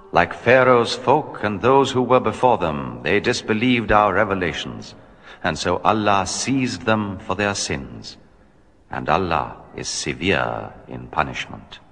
Like Pharaoh's folk and those who were before them, they disbelieved our revelations, and so Allah seized them for their sins, and Allah is severe in punishment.